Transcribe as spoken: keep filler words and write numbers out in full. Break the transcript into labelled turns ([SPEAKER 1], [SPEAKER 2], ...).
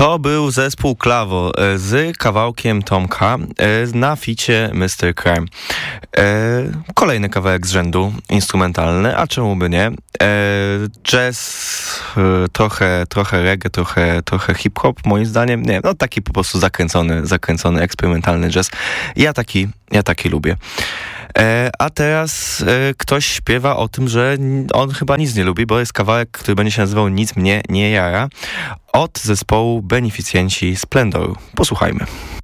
[SPEAKER 1] To był zespół Klawo z kawałkiem Tomka na ficie mister Crime. Kolejny kawałek z rzędu instrumentalny, a czemu by nie? Jazz, trochę, trochę reggae, trochę, trochę hip-hop, moim zdaniem. Nie, no taki po prostu zakręcony, zakręcony, eksperymentalny jazz. Ja taki, ja taki lubię. E, a teraz e, ktoś śpiewa o tym, że on chyba nic nie lubi, bo jest kawałek, który będzie się nazywał Nic mnie nie jara, od zespołu Beneficjenci Splendoru. Posłuchajmy.